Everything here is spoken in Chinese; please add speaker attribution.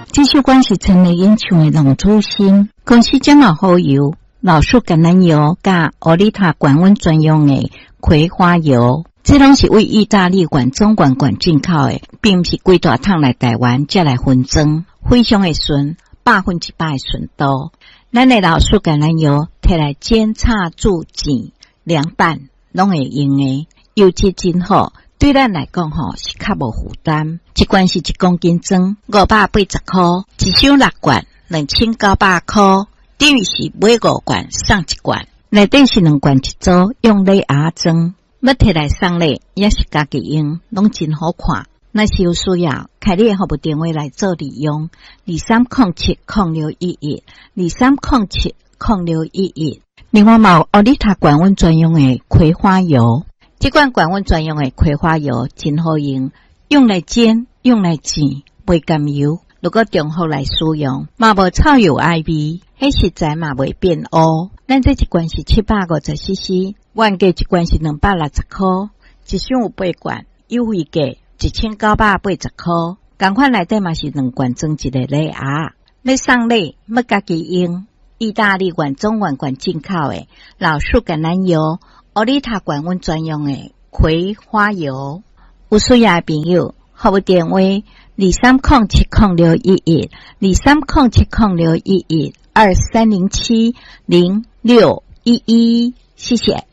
Speaker 1: 这首歌是陈丽英唱的《龙珠心》，公司奖号好油、老树橄榄油加欧丽塔管温专用的葵花油，这拢是为意大利管中管进口的，并不是规大桶来台湾才来分装，非常的顺，100%的顺度。咱的老树橄榄油摕来煎、炒、煮、煎、凉拌，拢会用的，油质真好。对咱来讲是较无负担，一罐是1公斤装580块，一箱6罐2900块，等于是买5罐送1罐，内底是2罐一组，用礼盒装，要摕来送礼也是家己用，拢真好看。若是有需要，开你的服务电话来做利用，23070611 23070611。另外嘛有欧丽塔管温专用的葵花油。这款管温专用的葵花油真好用，用来煎、用来煎，袂甘油。如果中火来使用，嘛无臭油爱味，迄食材嘛袂变乌。咱这一罐是750cc， 原价一罐是260块，一箱有8罐，优惠价1980块。同款内底嘛是2罐装一个礼盒，要送礼要家己用。意大利原中原进口的老树橄榄油。欧丽塔管温专用的葵花油，有需要的朋友，服务电话23070611 23070611 23070611，谢谢。